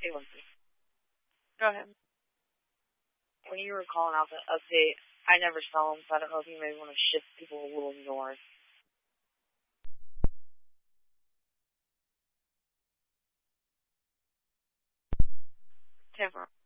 Hey, Lindsay. Go ahead. When you were calling out the update, I never saw them, so I don't know if you maybe want to shift people a little north. Tampa.